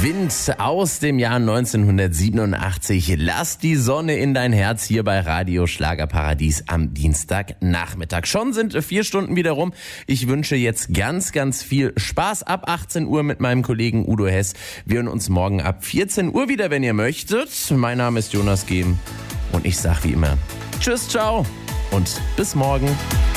Wind aus dem Jahr 1987. Lass die Sonne in dein Herz hier bei Radio Schlagerparadies am Dienstagnachmittag. Schon sind 4 Stunden wieder rum. Ich wünsche jetzt ganz, ganz viel Spaß ab 18 Uhr mit meinem Kollegen Udo Hess. Wir hören uns morgen ab 14 Uhr wieder, wenn ihr möchtet. Mein Name ist Jonas Gehm und ich sag wie immer Tschüss, ciao und bis morgen.